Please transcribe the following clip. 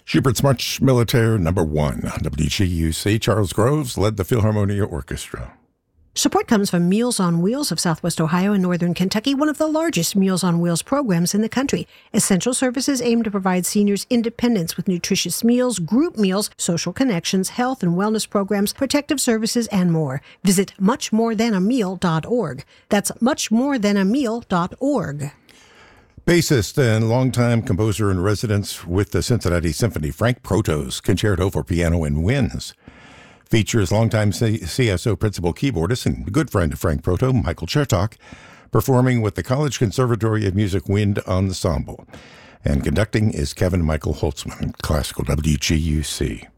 Schubert's March Militaire No. 1. WGUC Charles Groves led the Philharmonia Orchestra. Support comes from Meals on Wheels of Southwest Ohio and Northern Kentucky, one of the largest Meals on Wheels programs in the country. Essential services aim to provide seniors independence with nutritious meals, group meals, social connections, health and wellness programs, protective services, and more. Visit muchmorethanAmeal.org. That's muchmorethanAmeal.org. Bassist and longtime composer in residence with the Cincinnati Symphony, Frank Protos, Concerto for Piano and Winds. Features longtime CSO principal keyboardist and good friend of Frank Proto, Michael Chertok, performing with the College Conservatory of Music Wind Ensemble. And conducting is Kevin Michael Holtzman, Classical WGUC.